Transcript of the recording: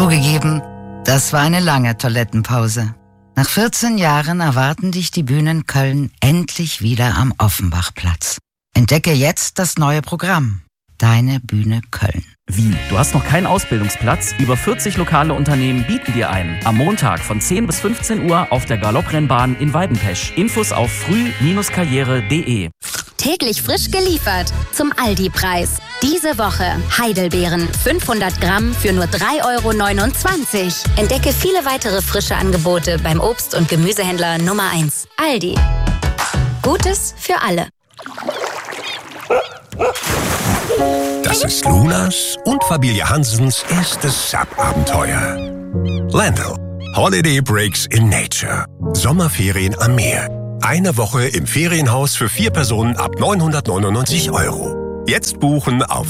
Zugegeben, das war eine lange Toilettenpause. Nach 14 Jahren erwarten dich die Bühnen Köln endlich wieder am Offenbachplatz. Entdecke jetzt das neue Programm. Deine Bühne Köln. Wie? Du hast noch keinen Ausbildungsplatz? Über 40 lokale Unternehmen bieten dir einen. Am Montag von 10 bis 15 Uhr auf der Galopprennbahn in Weidenpesch. Infos auf früh-karriere.de. Täglich frisch geliefert zum Aldi-Preis. Diese Woche Heidelbeeren 500 Gramm für nur 3,29 €. Entdecke viele weitere frische Angebote beim Obst- und Gemüsehändler Nummer 1. Aldi. Gutes für alle. Das ist Lunas und Familie Hansens erstes Sub-Abenteuer. Landl. Holiday Breaks in Nature. Sommerferien am Meer. Eine Woche im Ferienhaus für 4 Personen ab 999 €. Jetzt buchen auf